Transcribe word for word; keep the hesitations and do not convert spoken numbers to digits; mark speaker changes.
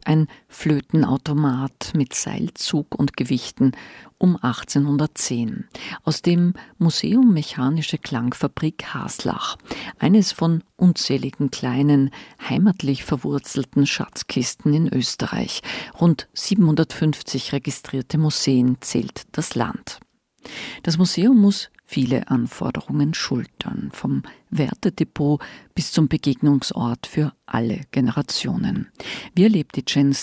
Speaker 1: ein Flötenautomat mit Seilzug und Gewichten um achtzehnhundertzehn. Aus dem Museum Mechanische Klangfabrik Haslach, eines von unzähligen kleinen, heimatlich verwurzelten Schatzkisten in Österreich. Rund siebenhundertfünfzig registrierte Museen zählt das Land. Das Museum muss viele Anforderungen schultern, vom Wertedepot bis zum Begegnungsort für alle Generationen. Wie erlebt die Gen